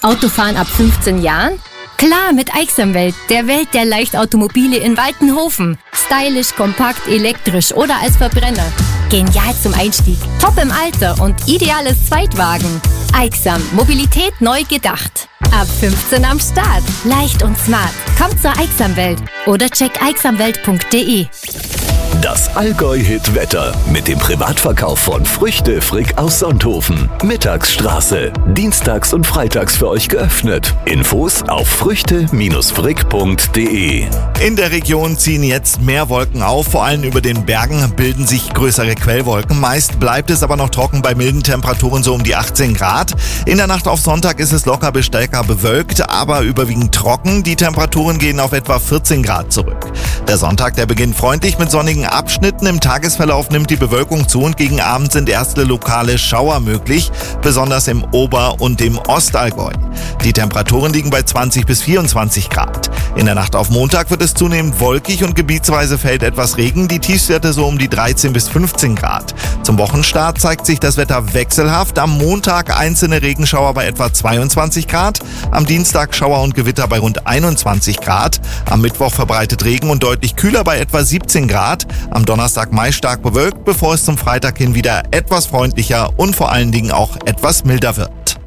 Autofahren ab 15 Jahren? Klar, mit Aixamwelt, der Welt der Leichtautomobile in Waltenhofen. Stylisch, kompakt, elektrisch oder als Verbrenner. Genial zum Einstieg, top im Alter und ideales Zweitwagen. Aixam, Mobilität neu gedacht. Ab 15 am Start. Leicht und smart. Kommt zur Aixamwelt oder check aixamwelt.de. Das Allgäu-Hit-Wetter mit dem Privatverkauf von Früchte Frick aus Sonthofen. Mittagsstraße. Dienstags und freitags für euch geöffnet. Infos auf früchte-frick.de. In der Region ziehen jetzt mehr Wolken auf. Vor allem über den Bergen bilden sich größere Quellwolken. Meist bleibt es aber noch trocken bei milden Temperaturen so um die 18 Grad. In der Nacht auf Sonntag ist es locker bis stärker bewölkt, aber überwiegend trocken. Die Temperaturen gehen auf etwa 14 Grad zurück. Der Sonntag, der beginnt freundlich mit sonnigen Abschnitten. Im Tagesverlauf nimmt die Bewölkung zu und gegen Abend sind erste lokale Schauer möglich, besonders im Ober- und im Ostallgäu. Die Temperaturen liegen bei 20 bis 24 Grad. In der Nacht auf Montag wird es zunehmend wolkig und gebietsweise fällt etwas Regen. Die Tiefstwerte so um die 13 bis 15 Grad. Zum Wochenstart zeigt sich das Wetter wechselhaft. Am Montag einzelne Regenschauer bei etwa 22 Grad. Am Dienstag Schauer und Gewitter bei rund 21 Grad. Am Mittwoch verbreitet Regen und deutlich kühler bei etwa 17 Grad. Am Donnerstag meist stark bewölkt, bevor es zum Freitag hin wieder etwas freundlicher und vor allen Dingen auch etwas milder wird.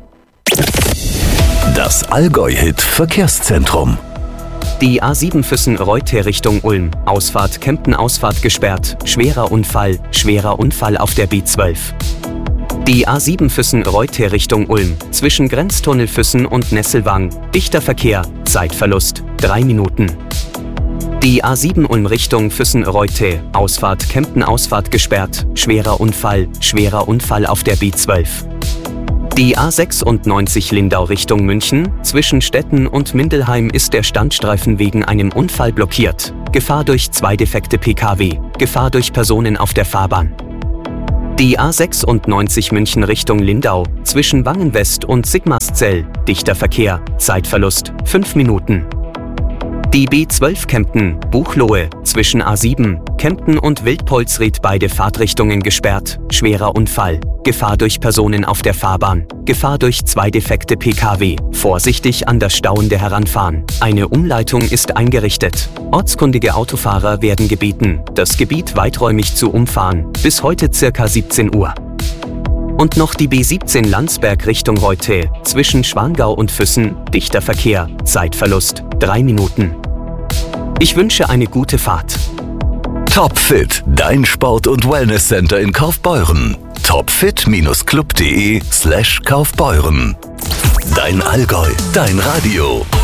Das Allgäu-Hit-Verkehrszentrum. Die A7 Füssen-Reute Richtung Ulm. Ausfahrt Kempten-Ausfahrt gesperrt. Schwerer Unfall auf der B12. Die A7 Füssen-Reute Richtung Ulm. Zwischen Grenztunnel Füssen und Nesselwang. Dichter Verkehr. Zeitverlust 3 Minuten. Die A7 Ulm Richtung Füssen-Reute. Ausfahrt Kempten-Ausfahrt gesperrt. Schwerer Unfall auf der B12. Die A96 Lindau Richtung München. Zwischen Stetten und Mindelheim ist der Standstreifen wegen einem Unfall blockiert. Gefahr durch 2 defekte Pkw. Gefahr durch Personen auf der Fahrbahn. Die A96 München Richtung Lindau. Zwischen Wangen-West und Sigmarszell. Dichter Verkehr. Zeitverlust 5 Minuten. Die B12 Kempten, Buchloe, zwischen A7, Kempten und Wildpolsried beide Fahrtrichtungen gesperrt. Schwerer Unfall. Gefahr durch Personen auf der Fahrbahn. Gefahr durch 2 defekte Pkw. Vorsichtig an das Stauende heranfahren. Eine Umleitung ist eingerichtet. Ortskundige Autofahrer werden gebeten, das Gebiet weiträumig zu umfahren. Bis heute ca. 17 Uhr. Und noch die B17 Landsberg Richtung Reute, zwischen Schwangau und Füssen, dichter Verkehr, Zeitverlust 3 Minuten. Ich wünsche eine gute Fahrt. Topfit, dein Sport- und Wellnesscenter in Kaufbeuren. topfit-club.de/Kaufbeuren. Dein Allgäu, dein Radio.